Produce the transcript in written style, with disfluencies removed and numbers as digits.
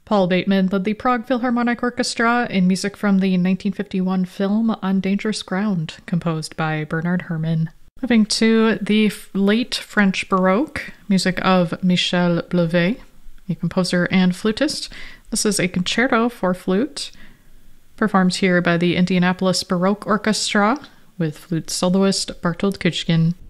Paul Bateman led the Prague Philharmonic Orchestra in music from the 1951 film On Dangerous Ground, composed by Bernard Herrmann. Moving to the late French Baroque, music of Michel Blavet, a composer and flutist. This is a concerto for flute, performed here by the Indianapolis Baroque Orchestra with flute soloist Bartold Kuchkin.